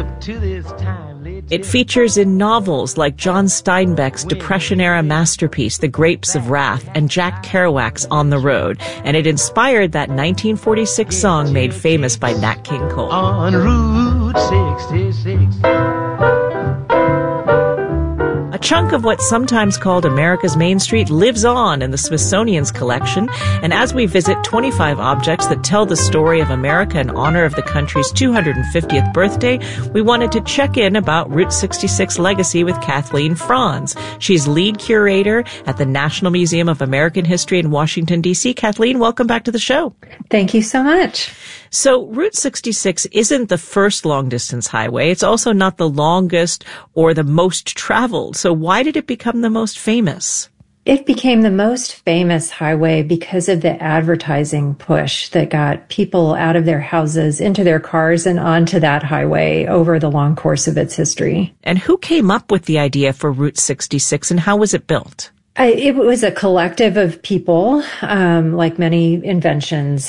hip to this timely tip. It features in novels like John Steinbeck's Depression-era masterpiece, The Grapes of Wrath, and Jack Kerouac's On the Road, and it inspired that 1946 song made famous by Nat King Cole. On Route 66. A chunk of what's sometimes called America's Main Street lives on in the Smithsonian's collection, and as we visit 25 objects that tell the story of America in honor of the country's 250th birthday, we wanted to check in about Route 66 legacy with Kathleen Franz. She's lead curator at the National Museum of American History in Washington, D.C. Kathleen, welcome back to the show. Thank you so much. So Route 66 isn't the first long-distance highway. It's also not the longest or the most traveled. So why did it become the most famous? It became the most famous highway because of the advertising push that got people out of their houses, into their cars, and onto that highway over the long course of its history. And who came up with the idea for Route 66, and how was it built? It was a collective of people, like many inventions,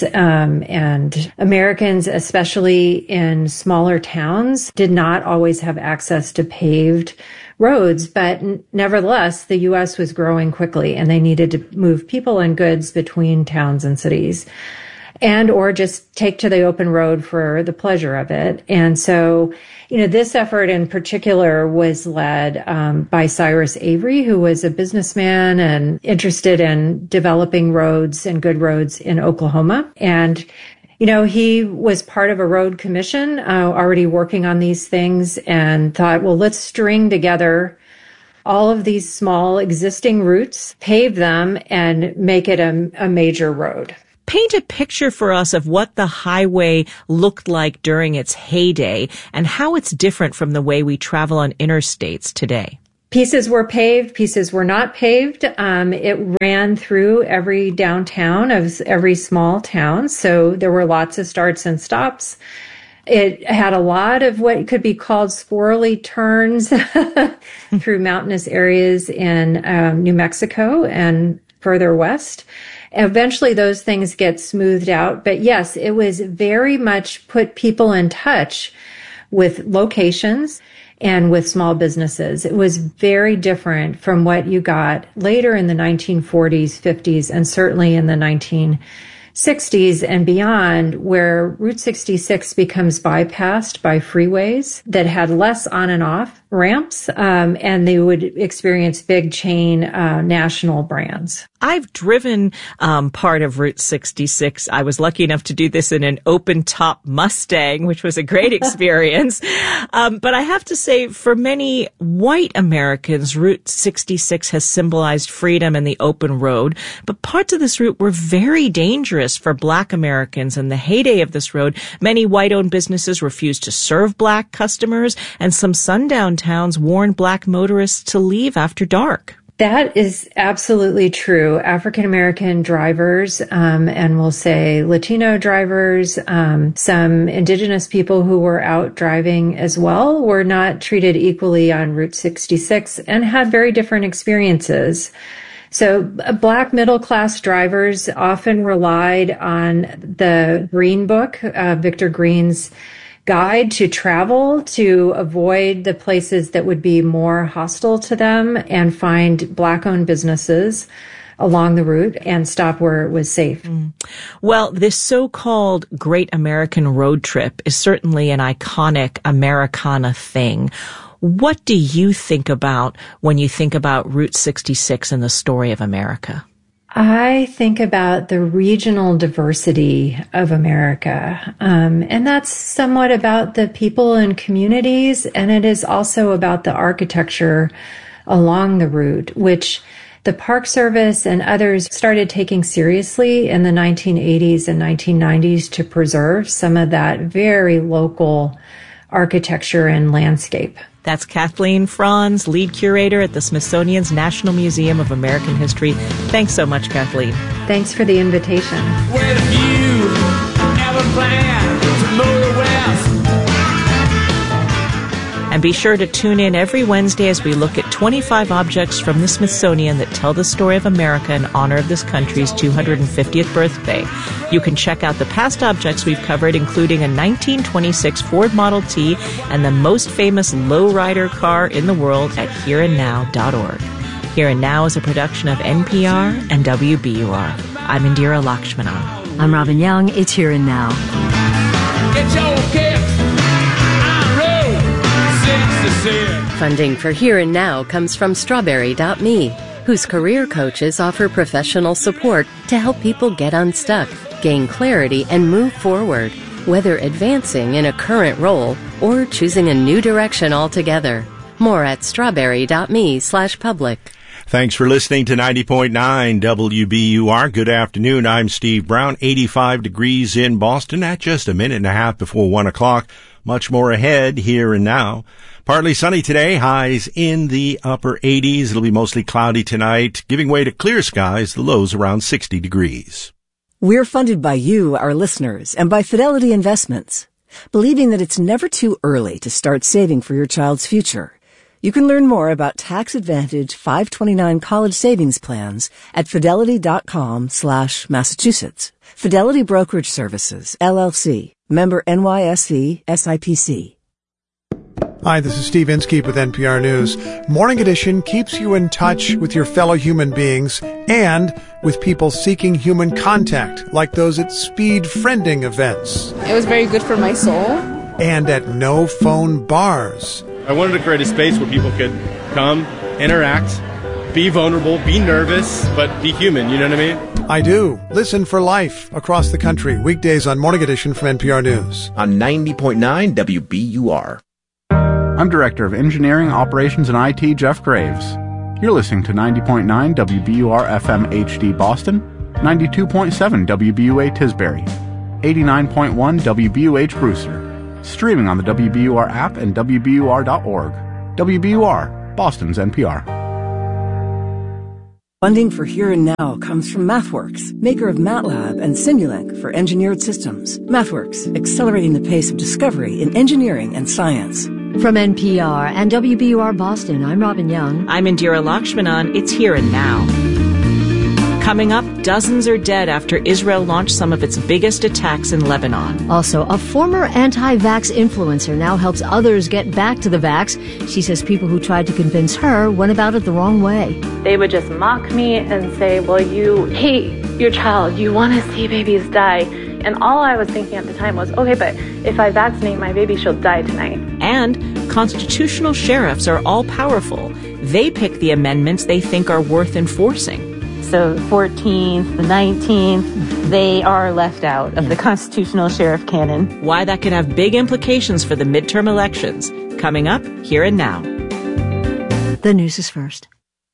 and Americans, especially in smaller towns, did not always have access to paved roads, but nevertheless, the U.S. was growing quickly and they needed to move people and goods between towns and cities, and or just take to the open road for the pleasure of it. And so, this effort in particular was led by Cyrus Avery, who was a businessman and interested in developing roads and good roads in Oklahoma. And, he was part of a road commission already working on these things and thought, well, let's string together all of these small existing routes, pave them, and make it a major road. Paint a picture for us of what the highway looked like during its heyday and how it's different from the way we travel on interstates today. Pieces were paved, pieces were not paved. It ran through every downtown of every small town, so there were lots of starts and stops. It had a lot of what could be called squirrely turns through mountainous areas in New Mexico and further west. Eventually those things get smoothed out. But yes, it was very much put people in touch with locations and with small businesses. It was very different from what you got later in the 1940s, 50s, and certainly in the 1960s and beyond, where Route 66 becomes bypassed by freeways that had less on and off ramps, and they would experience big chain national brands. I've driven part of Route 66. I was lucky enough to do this in an open-top Mustang, which was a great experience. But I have to say, for many white Americans, Route 66 has symbolized freedom and the open road. But parts of this route were very dangerous for Black Americans. In the heyday of this road, many white-owned businesses refused to serve Black customers, and some sundown towns warned Black motorists to leave after dark. That is absolutely true. African American drivers, and we'll say Latino drivers, some indigenous people who were out driving as well, were not treated equally on Route 66 and had very different experiences. So Black middle-class drivers often relied on the Green Book, Victor Green's guide to travel, to avoid the places that would be more hostile to them and find Black-owned businesses along the route and stop where it was safe. Well, this so-called Great American Road Trip is certainly an iconic Americana thing. What do you think about when you think about Route 66 and the story of America? I think about the regional diversity of America, and that's somewhat about the people and communities, and it is also about the architecture along the route, which the Park Service and others started taking seriously in the 1980s and 1990s to preserve some of that very local architecture and landscape. That's Kathleen Franz, lead curator at the Smithsonian's National Museum of American History. Thanks so much, Kathleen. Thanks for the invitation. Where did you ever plan to move west? And be sure to tune in every Wednesday as we look at 25 objects from the Smithsonian that tell the story of America in honor of this country's 250th birthday. You can check out the past objects we've covered, including a 1926 Ford Model T and the most famous lowrider car in the world at hereandnow.org. Here and Now is a production of NPR and WBUR. I'm Indira Lakshmanan. I'm Robin Young. It's Here and Now. Get your kicks on Road 66. Funding for Here and Now comes from Strawberry.me, whose career coaches offer professional support to help people get unstuck, gain clarity, and move forward, whether advancing in a current role or choosing a new direction altogether. More at strawberry.me/public. Thanks for listening to 90.9 WBUR. Good afternoon. I'm Steve Brown. 85 degrees in Boston at just a minute and a half before 1 o'clock. Much more ahead here and now. Partly sunny today, highs in the upper 80s. It'll be mostly cloudy tonight, giving way to clear skies, the lows around 60 degrees. We're funded by you, our listeners, and by Fidelity Investments, believing that it's never too early to start saving for your child's future. You can learn more about tax-advantage 529 college savings plans at fidelity.com/Massachusetts. Fidelity Brokerage Services, LLC, member NYSE, SIPC. Hi, this is Steve Inskeep with NPR News. Morning Edition keeps you in touch with your fellow human beings and with people seeking human contact, like those at speed friending events. It was very good for my soul. And at no-phone bars. I wanted to create a space where people could come, interact, be vulnerable, be nervous, but be human, you know what I mean? I do. Listen for life across the country, weekdays on Morning Edition from NPR News. On 90.9 WBUR. I'm Director of Engineering, Operations, and IT, Jeff Graves. You're listening to 90.9 WBUR FM HD Boston, 92.7 WBUA Tisbury, 89.1 WBUH Brewster. Streaming on the WBUR app and WBUR.org. WBUR, Boston's NPR. Funding for Here and Now comes from MathWorks, maker of MATLAB and Simulink for engineered systems. MathWorks, accelerating the pace of discovery in engineering and science. From NPR and WBUR Boston, I'm Robin Young. I'm Indira Lakshmanan. It's Here and Now. Coming up, dozens are dead after Israel launched some of its biggest attacks in Lebanon. Also, a former anti-vax influencer now helps others get back to the vax. She says people who tried to convince her went about it the wrong way. They would just mock me and say, well, you hate your child. You want to see babies die. And all I was thinking at the time was, okay, but if I vaccinate my baby, she'll die tonight. And constitutional sheriffs are all powerful. They pick the amendments they think are worth enforcing. So the 14th, the 19th, they are left out of the constitutional sheriff canon. Why that could have big implications for the midterm elections. Coming up, Here and Now. The news is first.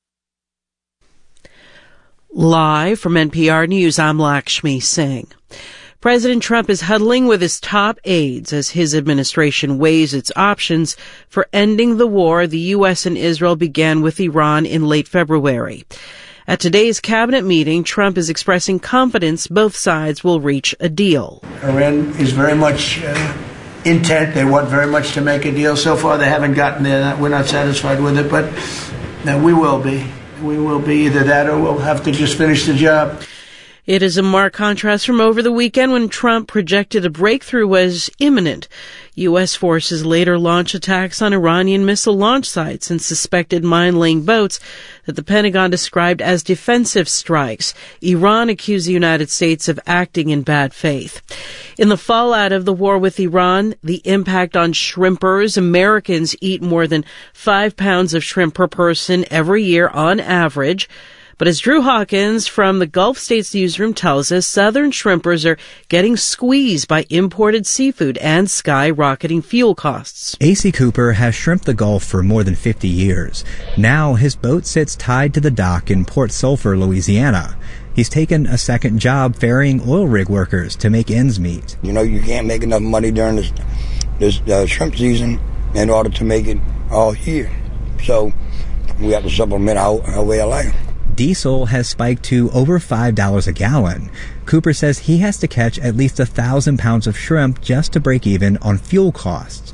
Live from NPR News, I'm Lakshmi Singh. President Trump is huddling with his top aides as his administration weighs its options for ending the war the U.S. and Israel began with Iran in late February. At today's cabinet meeting, Trump is expressing confidence both sides will reach a deal. Iran is very much intent. They want very much to make a deal. So far, they haven't gotten there. We're not satisfied with it, but we will be. We will be either that or we'll have to just finish the job. It is a marked contrast from over the weekend when Trump projected a breakthrough was imminent. U.S. forces later launched attacks on Iranian missile launch sites and suspected mine-laying boats that the Pentagon described as defensive strikes. Iran accused the United States of acting in bad faith. In the fallout of the war with Iran, the impact on shrimpers, Americans eat more than 5 pounds of shrimp per person every year on average. But as Drew Hawkins from the Gulf States newsroom tells us, Southern shrimpers are getting squeezed by imported seafood and skyrocketing fuel costs. A.C. Cooper has shrimped the Gulf for more than 50 years. Now his boat sits tied to the dock in Port Sulphur, Louisiana. He's taken a second job ferrying oil rig workers to make ends meet. You know, you can't make enough money during this shrimp season in order to make it all year. So we have to supplement our way of life. Diesel has spiked to over $5 a gallon. Cooper says he has to catch at least 1,000 pounds of shrimp just to break even on fuel costs.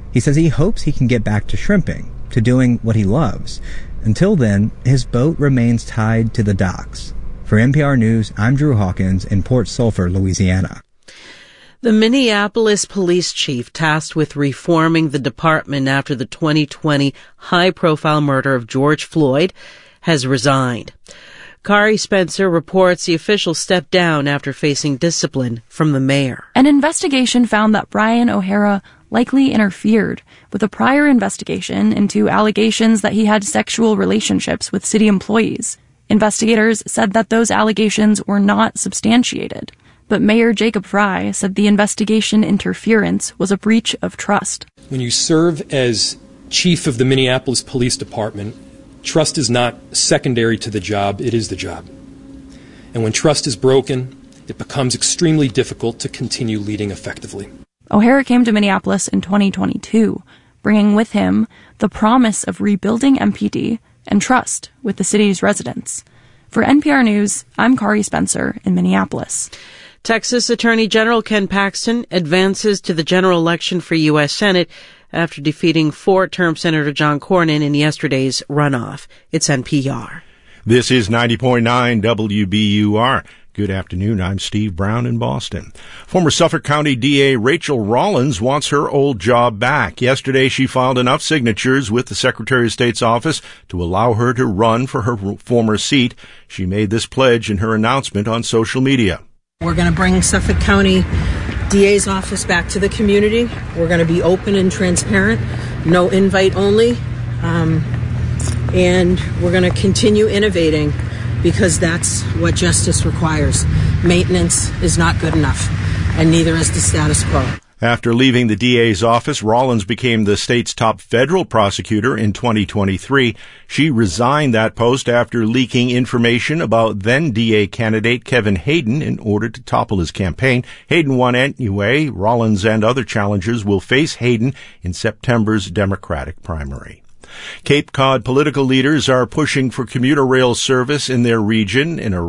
He says he hopes he can get back to shrimping, to doing what he loves. Until then, his boat remains tied to the docks. For NPR News, I'm Drew Hawkins in Port Sulphur, Louisiana. The Minneapolis police chief tasked with reforming the department after the 2020 high-profile murder of George Floyd has resigned. Kari Spencer reports the official stepped down after facing discipline from the mayor. An investigation found that Brian O'Hara likely interfered with a prior investigation into allegations that he had sexual relationships with city employees. Investigators said that those allegations were not substantiated, but Mayor Jacob Frey said the investigation interference was a breach of trust. When you serve as chief of the Minneapolis Police Department, trust is not secondary to the job, it is the job. And when trust is broken, it becomes extremely difficult to continue leading effectively. O'Hara came to Minneapolis in 2022, bringing with him the promise of rebuilding MPD and trust with the city's residents. For NPR News, I'm Kari Spencer in Minneapolis. Texas Attorney General Ken Paxton advances to the general election for U.S. Senate after defeating four-term Senator John Cornyn in yesterday's runoff. It's NPR. This is 90.9 WBUR. Good afternoon. I'm Steve Brown in Boston. Former Suffolk County DA Rachel Rollins wants her old job back. Yesterday, she filed enough signatures with the Secretary of State's office to allow her to run for her former seat. She made this pledge in her announcement on social media. We're going to bring Suffolk County DA's office back to the community. We're going to be open and transparent, no invite only, and we're going to continue innovating because that's what justice requires. Maintenance is not good enough, and neither is the status quo. After leaving the DA's office, Rollins became the state's top federal prosecutor in 2023. She resigned that post after leaking information about then DA candidate Kevin Hayden in order to topple his campaign. Hayden won anyway. Rollins and other challengers will face Hayden in September's Democratic primary. Cape Cod political leaders are pushing for commuter rail service in their region in a